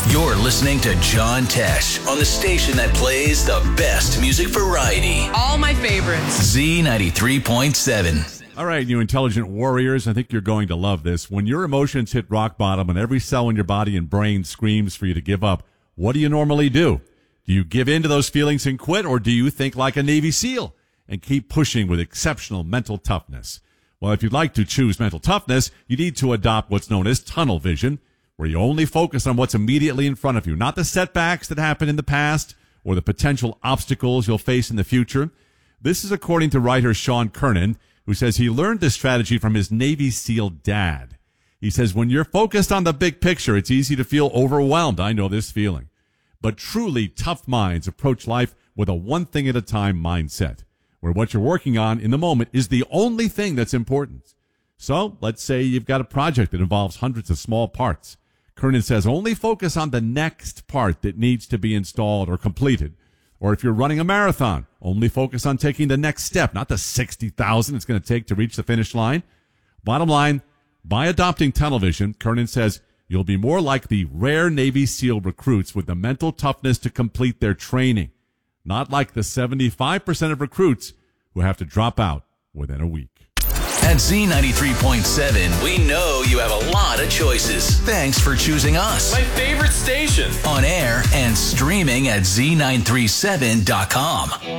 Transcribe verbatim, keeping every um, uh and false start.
You're listening to John Tesh on the station that plays the best music variety. All my favorites. Z ninety-three point seven. All right, you intelligent warriors, I think you're going to love this. When your emotions hit rock bottom and every cell in your body and brain screams for you to give up, what do you normally do? Do you give in to those feelings and quit, or do you think like a Navy SEAL and keep pushing with exceptional mental toughness? Well, if you'd like to choose mental toughness, you need to adopt what's known as tunnel vision, where you only focus on what's immediately in front of you, not the setbacks that happened in the past or the potential obstacles you'll face in the future. This is according to writer Sean Kernan, who says he learned this strategy from his Navy SEAL dad. He says, when you're focused on the big picture, it's easy to feel overwhelmed. I know this feeling. But truly tough minds approach life with a one-thing-at-a-time mindset, where what you're working on in the moment is the only thing that's important. So let's say you've got a project that involves hundreds of small parts. Kernan says only focus on the next part that needs to be installed or completed. Or if you're running a marathon, only focus on taking the next step, not the sixty thousand it's going to take to reach the finish line. Bottom line, by adopting tunnel vision, Kernan says you'll be more like the rare Navy SEAL recruits with the mental toughness to complete their training, not like the seventy-five percent of recruits who have to drop out within a week. At Z ninety-three point seven, we know you have a lot of choices. Thanks for choosing us. My favorite station. On air and streaming at Z nine three seven dot com.